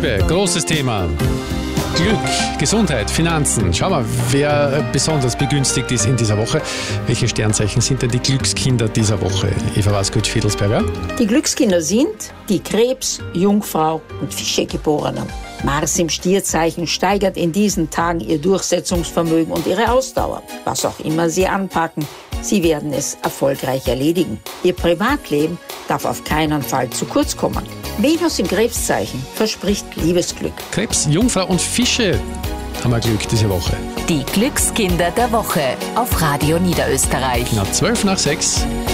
Liebe, großes Thema. Glück, Gesundheit, Finanzen. Schau mal, wer besonders begünstigt ist in dieser Woche. Welche Sternzeichen sind denn die Glückskinder dieser Woche? Eva Waskut-Fiedelsberger. Die Glückskinder sind die Krebs-, Jungfrau- und Fische-Geborenen. Mars im Stierzeichen steigert in diesen Tagen ihr Durchsetzungsvermögen und ihre Ausdauer. Was auch immer sie anpacken, sie werden es erfolgreich erledigen. Ihr Privatleben darf auf keinen Fall zu kurz kommen. Venus im Krebszeichen verspricht Liebesglück. Krebs, Jungfrau und Fische haben wir Glück diese Woche. Die Glückskinder der Woche auf Radio Niederösterreich. Na, 5:12.